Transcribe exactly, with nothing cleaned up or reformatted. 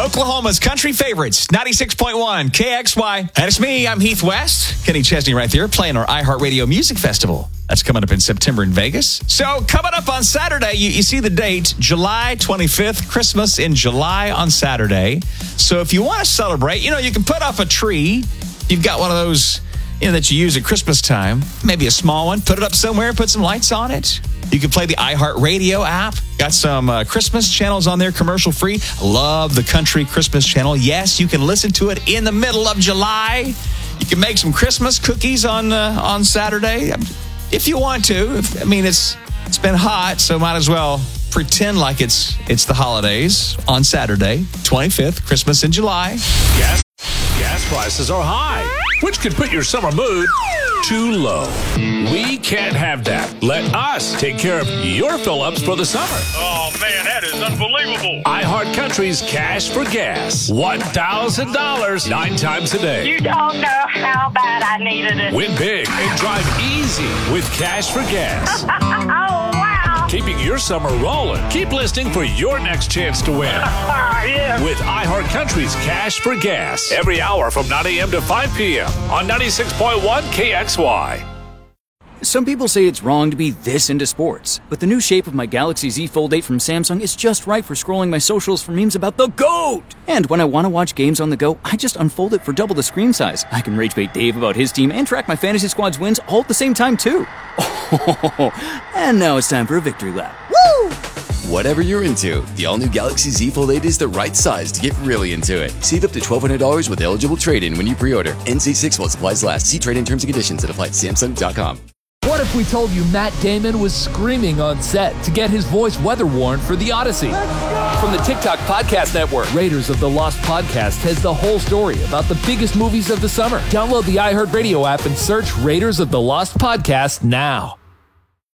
Oklahoma's country favorites, ninety-six point one K X Y. And it's me, I'm Heath West. Kenny Chesney right there, playing our iHeartRadio Music Festival. That's coming up in September in Vegas. So coming up on Saturday, you, you see the date, July twenty-fifth, Christmas in July on Saturday. So if you want to celebrate, you know, you can put up a tree. You've got one of those, you know, that you use at Christmas time, maybe a small one, put it up somewhere, put some lights on it. You can play the iHeartRadio app. Got some uh, Christmas channels on there, commercial free. Love the country Christmas channel. Yes, you can listen to it in the middle of July. You can make some Christmas cookies on uh, on Saturday if you want to. If, I mean, it's it's been hot, so might as well pretend like it's it's the holidays on Saturday, twenty-fifth, Christmas in July. Gas, gas prices are high, which could put your summer mood too low. We can't have that. Let us take care of your fill-ups for the summer. Oh, man, that is unbelievable. iHeart Country's Cash for Gas. one thousand dollars nine times a day. You don't know how bad I needed it. Win big and drive easy with Cash for Gas. Oh, wow. Keeping your summer rolling. Keep listening for your next chance to win. Yeah. With iHeart Country's Cash for Gas. Every hour from nine a.m. to five p.m. on ninety-six point one K X Y. Some people say it's wrong to be this into sports, but the new shape of my Galaxy Z Fold eight from Samsung is just right for scrolling my socials for memes about the GOAT! And when I want to watch games on the go, I just unfold it for double the screen size. I can rage bait Dave about his team and track my fantasy squad's wins all at the same time, too. And now it's time for a victory lap. Woo! Whatever you're into, the all-new Galaxy Z Fold eight is the right size to get really into it. Save up to twelve hundred dollars with eligible trade-in when you pre-order. N C six while supplies last. See trade-in terms and conditions at apply at Samsung dot com. What if we told you Matt Damon was screaming on set to get his voice weather-worn for The Odyssey? From the TikTok Podcast Network, Raiders of the Lost Podcast has the whole story about the biggest movies of the summer. Download the iHeartRadio app and search Raiders of the Lost Podcast now.